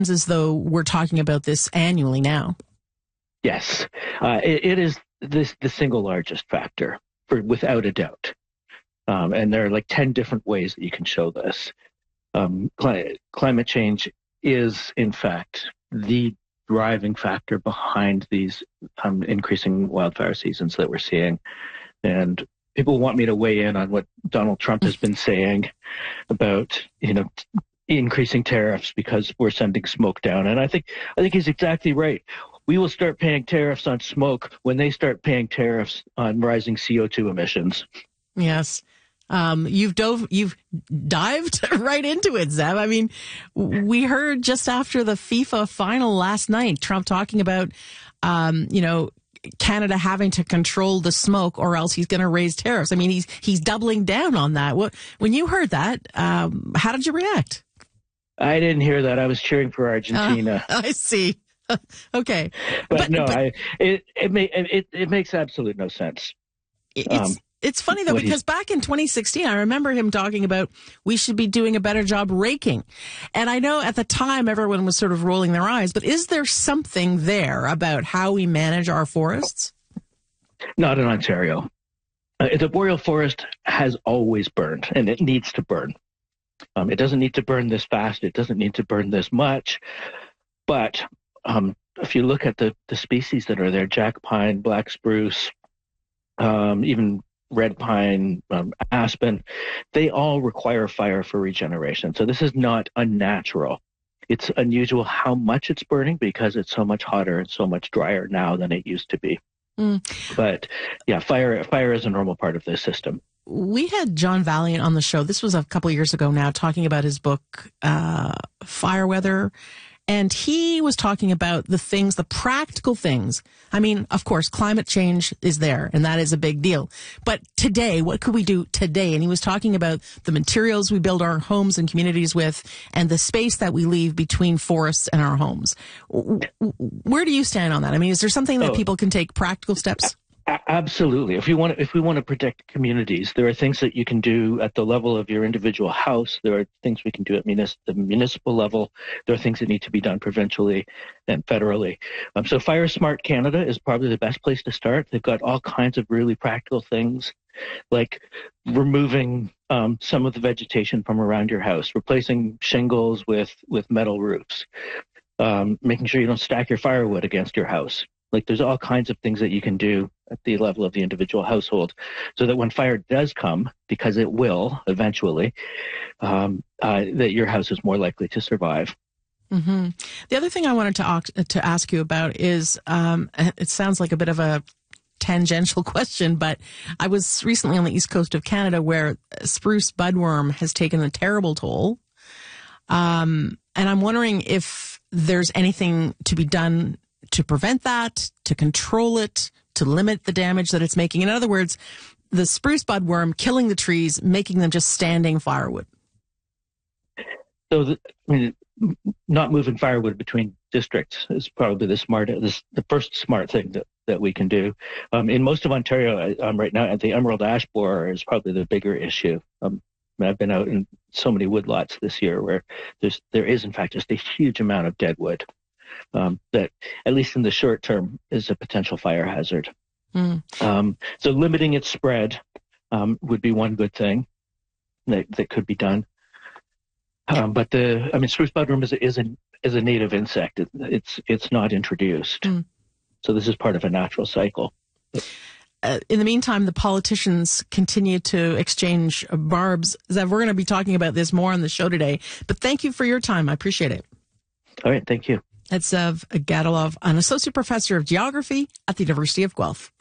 as though we're talking about this annually now. Yes, it is the single largest factor, without a doubt. And there are like 10 different ways that you can show this. Climate change is, in fact, the driving factor behind these increasing wildfire seasons that we're seeing. And people want me to weigh in on what Donald Trump has been saying about, increasing tariffs because we're sending smoke down. And I think he's exactly right. We will start paying tariffs on smoke when they start paying tariffs on rising CO2 emissions. Yes. You've dived right into it, Zeb. I mean, we heard just after the FIFA final last night, Trump talking about, Canada having to control the smoke or else he's going to raise tariffs. I mean, he's doubling down on that. When you heard that, how did you react? I didn't hear that. I was cheering for Argentina. I see. Okay. But it makes absolute no sense. It's funny, though, because back in 2016, I remember him talking about we should be doing a better job raking. And I know at the time everyone was sort of rolling their eyes, but is there something there about how we manage our forests? Not in Ontario. The boreal forest has always burned, and it needs to burn. It doesn't need to burn this fast. It doesn't need to burn this much. But if you look at the species that are there, jack pine, black spruce, even red pine, aspen, they all require fire for regeneration. So this is not unnatural. It's unusual how much it's burning because it's so much hotter and so much drier now than it used to be. But yeah, fire is a normal part of this system. We had John Valiant on the show. This was a couple of years ago now, talking about his book, Fire Weather. And he was talking about the practical things. I mean, of course, climate change is there, and that is a big deal. But today, what could we do today? And he was talking about the materials we build our homes and communities with and the space that we leave between forests and our homes. Where do you stand on that? I mean, is there something that people can take practical steps? Absolutely. If we want to protect communities, there are things that you can do at the level of your individual house. There are things we can do at the municipal level. There are things that need to be done provincially and federally. So Fire Smart Canada is probably the best place to start. They've got all kinds of really practical things, like removing some of the vegetation from around your house, replacing shingles with metal roofs, making sure you don't stack your firewood against your house. Like there's all kinds of things that you can do at the level of the individual household so that when fire does come, because it will eventually, that your house is more likely to survive. Mm-hmm. The other thing I wanted to ask you about is, it sounds like a bit of a tangential question, but I was recently on the east coast of Canada where spruce budworm has taken a terrible toll. And I'm wondering if there's anything to be done to prevent that, to control it, to limit the damage that it's making. In other words, the spruce budworm killing the trees, making them just standing firewood. So, not moving firewood between districts is probably the first smart thing that we can do. In most of Ontario, right now, the emerald ash borer is probably the bigger issue. I've been out in so many woodlots this year where there is, in fact, just a huge amount of dead wood. That, at least in the short term, is a potential fire hazard. So limiting its spread would be one good thing that could be done. But spruce budworm is a native insect. It's not introduced. So this is part of a natural cycle. In the meantime, the politicians continue to exchange barbs. Zev, we're going to be talking about this more on the show today. But thank you for your time. I appreciate it. All right. Thank you. That's Zev Gadilov, an associate professor of geography at the University of Guelph.